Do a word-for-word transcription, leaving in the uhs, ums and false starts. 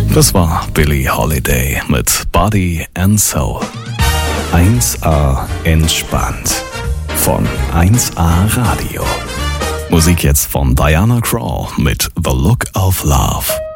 Das war Billie Holiday mit Body and Soul. eins A entspannt von eins A Radio. Musik jetzt von Diana Krall mit The Look of Love.